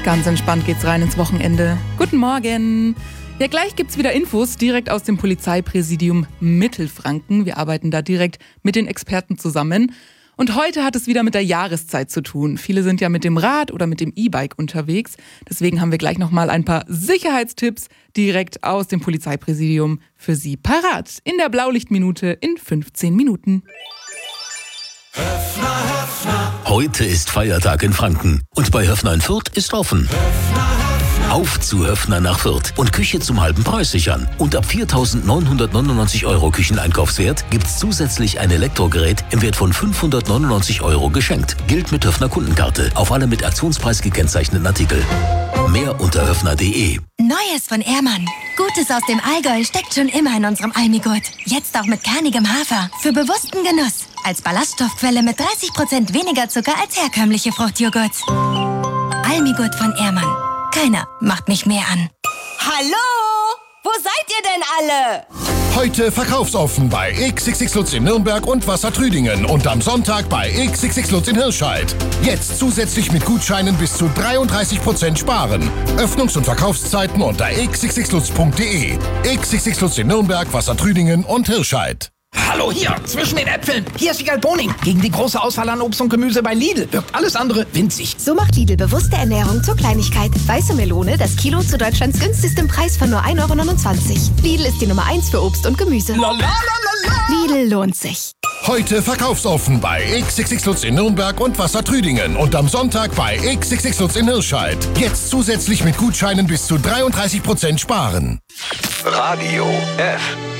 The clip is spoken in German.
Ganz entspannt geht's rein ins Wochenende. Guten Morgen. Ja, gleich gibt's wieder Infos direkt aus dem Polizeipräsidium Mittelfranken. Wir arbeiten da direkt mit den Experten zusammen. Und heute hat es wieder mit der Jahreszeit zu tun. Viele sind ja mit dem Rad oder mit dem E-Bike unterwegs. Deswegen haben wir gleich nochmal ein paar Sicherheitstipps direkt aus dem Polizeipräsidium für Sie parat. In der Blaulichtminute in 15 Minuten. Höffner, Höffner. Heute ist Feiertag in Franken und bei Höffner in Fürth ist offen. Auf zu Höffner nach Fürth und Küche zum halben Preis sichern. Und ab 4.999 € Kücheneinkaufswert gibt's zusätzlich ein Elektrogerät im Wert von 599 € geschenkt. Gilt mit Höffner Kundenkarte auf alle mit Aktionspreis gekennzeichneten Artikel. Mehr unter höffner.de. Neues von Ehrmann. Gutes aus dem Allgäu steckt schon immer in unserem Almigurt. Jetzt auch mit kernigem Hafer. Für bewussten Genuss. Als Ballaststoffquelle mit 30% weniger Zucker als herkömmliche Fruchtjoghurts. Almigurt von Ehrmann. Keiner macht mich mehr an. Hallo? Wo seid ihr denn alle? Heute verkaufsoffen bei XXX Lutz in Nürnberg und Wassertrüdingen und am Sonntag bei XXX Lutz in Hirscheid. Jetzt zusätzlich mit Gutscheinen bis zu 33% sparen. Öffnungs- und Verkaufszeiten unter xxxlutz.de. XXX Lutz in Nürnberg, Wassertrüdingen und Hirscheid. Hallo hier, zwischen den Äpfeln. Hier ist Wiegald Boning. Gegen die große Auswahl an Obst und Gemüse bei Lidl wirkt alles andere winzig. So macht Lidl bewusste Ernährung zur Kleinigkeit. Weiße Melone, das Kilo zu Deutschlands günstigstem Preis von nur 1,29 €. Lidl ist die Nummer 1 für Obst und Gemüse. Lidl lohnt sich. Heute verkaufsoffen bei XXX Lutz in Nürnberg und Wassertrüdingen und am Sonntag bei XXX Lutz in Hirscheid. Jetzt zusätzlich mit Gutscheinen bis zu 33% sparen. Radio F.